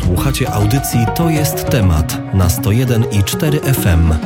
Słuchacie audycji To jest temat na 101,4 FM.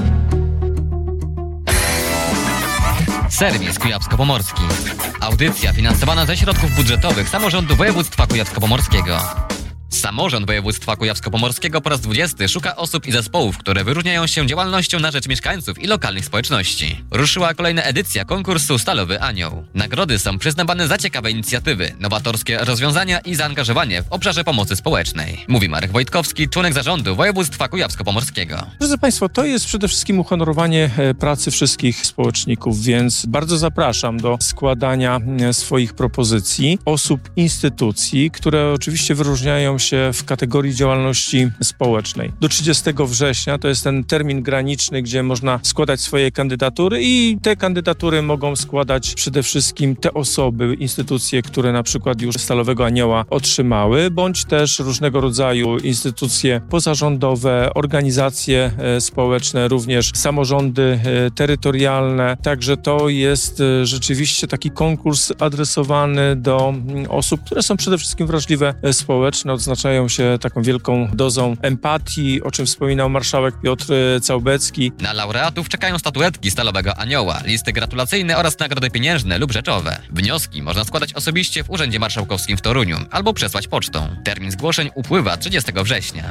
Serwis Kujawsko-Pomorski. Audycja finansowana ze środków budżetowych Samorządu Województwa Kujawsko-Pomorskiego. Samorząd Województwa Kujawsko-Pomorskiego po raz 20 szuka osób i zespołów, które wyróżniają się działalnością na rzecz mieszkańców i lokalnych społeczności. Ruszyła kolejna edycja konkursu Stalowy Anioł. Nagrody są przyznawane za ciekawe inicjatywy, nowatorskie rozwiązania i zaangażowanie w obszarze pomocy społecznej. Mówi Marek Wojtkowski, członek zarządu Województwa Kujawsko-Pomorskiego. Drodzy Państwo, to jest przede wszystkim uhonorowanie pracy wszystkich społeczników, więc bardzo zapraszam do składania swoich propozycji osób, instytucji, które oczywiście wyróżniają się w kategorii działalności społecznej. Do 30 września to jest ten termin graniczny, gdzie można składać swoje kandydatury i te kandydatury mogą składać przede wszystkim te osoby, instytucje, które na przykład już Stalowego Anioła otrzymały, bądź też różnego rodzaju instytucje pozarządowe, organizacje społeczne, również samorządy terytorialne. Także to jest rzeczywiście taki konkurs adresowany do osób, które są przede wszystkim wrażliwe społecznie, odznaczają się taką wielką dozą empatii, o czym wspominał marszałek Piotr Całbecki. Na laureatów czekają statuetki Stalowego Anioła, listy gratulacyjne oraz nagrody pieniężne lub rzeczowe. Wnioski można składać osobiście w Urzędzie Marszałkowskim w Toruniu albo przesłać pocztą. Termin zgłoszeń upływa 30 września.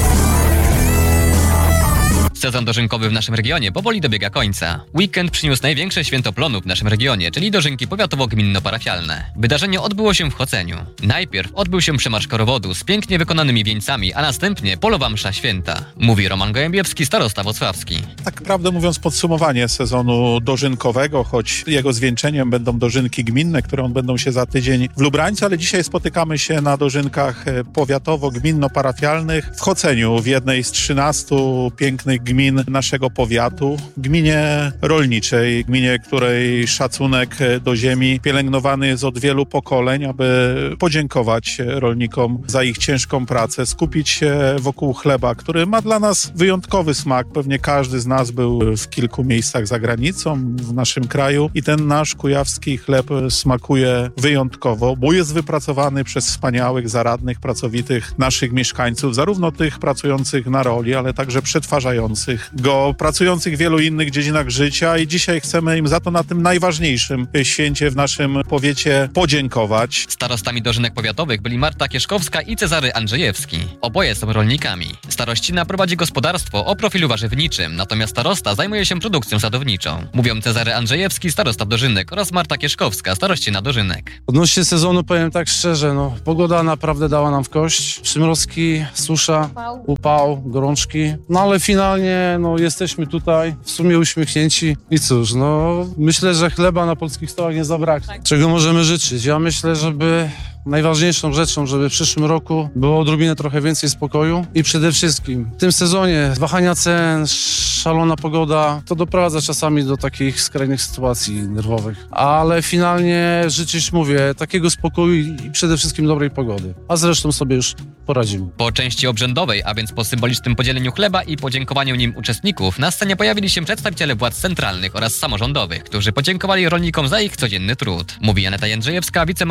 Sezon dożynkowy w naszym regionie powoli dobiega końca. Weekend przyniósł największe święto plonów w naszym regionie, czyli dożynki powiatowo-gminno-parafialne. Wydarzenie odbyło się w Choceniu. Najpierw odbył się przemarsz korowodu z pięknie wykonanymi wieńcami, a następnie polowa msza święta. Mówi Roman Gołębiewski, starosta wrocławski. Tak prawdę mówiąc, podsumowanie sezonu dożynkowego, choć jego zwieńczeniem będą dożynki gminne, które odbędą się za tydzień w Lubrańcu, ale dzisiaj spotykamy się na dożynkach powiatowo-gminno-parafialnych w Choceniu, w jednej z 13 pięknych gmin naszego powiatu, gminie rolniczej, gminie, której szacunek do ziemi pielęgnowany jest od wielu pokoleń, aby podziękować rolnikom za ich ciężką pracę, skupić się wokół chleba, który ma dla nas wyjątkowy smak. Pewnie każdy z nas był w kilku miejscach za granicą, w naszym kraju i ten nasz kujawski chleb smakuje wyjątkowo, bo jest wypracowany przez wspaniałych, zaradnych, pracowitych naszych mieszkańców, zarówno tych pracujących na roli, ale także przetwarzających go, pracujących w wielu innych dziedzinach życia i dzisiaj chcemy im za to na tym najważniejszym święcie w naszym powiecie podziękować. Starostami dożynek powiatowych byli Marta Kieszkowska i Cezary Andrzejewski. Oboje są rolnikami. Starościna prowadzi gospodarstwo o profilu warzywniczym, natomiast starosta zajmuje się produkcją sadowniczą. Mówią Cezary Andrzejewski, starosta dożynek oraz Marta Kieszkowska, starościna dożynek. Odnośnie sezonu powiem tak szczerze, pogoda naprawdę dała nam w kość. Przymrozki, susza, upał, gorączki, ale finalnie jesteśmy tutaj, w sumie uśmiechnięci i cóż, myślę, że chleba na polskich stołach nie zabraknie. Czego możemy życzyć? Ja myślę, żeby najważniejszą rzeczą, żeby w przyszłym roku było odrobinę trochę więcej spokoju i przede wszystkim w tym sezonie wahania cen, szalona pogoda, to doprowadza czasami do takich skrajnych sytuacji nerwowych, ale finalnie życzyć, mówię, takiego spokoju i przede wszystkim dobrej pogody, a zresztą sobie już poradzimy. Po części obrzędowej, a więc po symbolicznym podzieleniu chleba i podziękowaniu nim uczestników, na scenie pojawili się przedstawiciele władz centralnych oraz samorządowych, którzy podziękowali rolnikom za ich codzienny trud. Mówi Aneta Jędrzejewska,